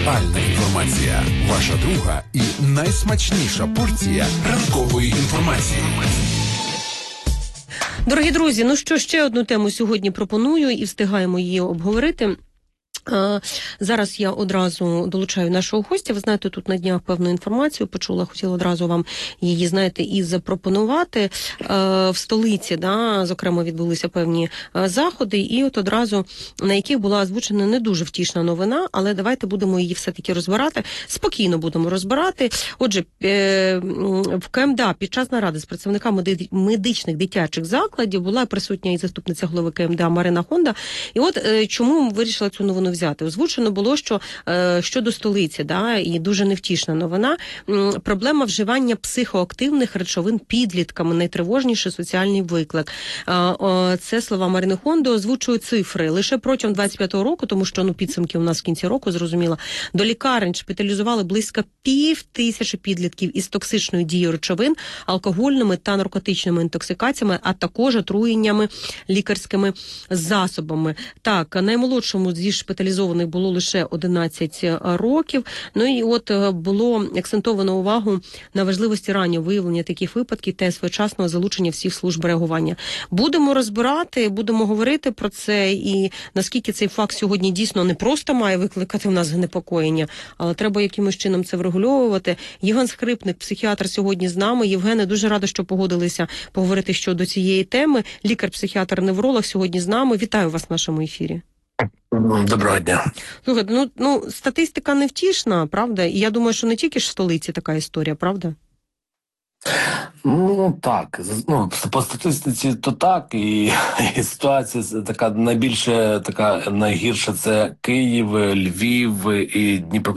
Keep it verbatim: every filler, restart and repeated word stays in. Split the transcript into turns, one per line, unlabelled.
Актуальна інформація. Ваша друга і найсмачніша порція ранкової інформації.
Дорогі друзі, ну що, ще одну тему сьогодні пропоную і встигаємо її обговорити. Зараз я одразу долучаю нашого гостя. Ви знаєте, тут на днях певну інформацію почула, хотіла одразу вам її, знаєте, і запропонувати. В столиці, да, зокрема, відбулися певні заходи, і от одразу на яких була озвучена не дуже втішна новина, але давайте будемо її все-таки розбирати. Спокійно будемо розбирати. Отже, в КМДА під час наради з працівниками медичних дитячих закладів була присутня і заступниця голови КМДА Марина Хонда. І от чому вирішила цю новину взяти? Озвучено було, що е, щодо столиці, да, і дуже невтішна новина, м, проблема вживання психоактивних речовин підлітками, найтривожніший соціальний виклик. Е, е, це слова Марини Хонди, озвучують цифри. Лише протягом двадцять п'ятого року, тому що ну, підсумки у нас в кінці року, зрозуміло, до лікарень шпиталізували близько пів тисячі підлітків із токсичною дією речовин, алкогольними та наркотичними інтоксикаціями, а також отруєннями лікарськими засобами. Так, наймолодшому зі шпиталізованих було лише одинадцять років. Ну і от було акцентовано увагу на важливості раннього виявлення таких випадків та своєчасного залучення всіх служб реагування. Будемо розбирати, будемо говорити про це, і наскільки цей факт сьогодні дійсно не просто має викликати в нас занепокоєння, але треба якимось чином це врегульовувати. Євген Скрипник, психіатр, сьогодні з нами. Євгене, дуже рада, що погодилися поговорити щодо цієї теми. Лікар-психіатр-невролог сьогодні з нами. Вітаю вас в нашому ефірі.
Доброго дня.
Слухайте, ну, ну, статистика невтішна, правда? І я думаю, що не тільки ж в столиці така історія, правда?
Ну, так. Ну, по статистиці то так. І, і ситуація така найбільше, така найгірша – це Київ, Львів і Дніпропетровська.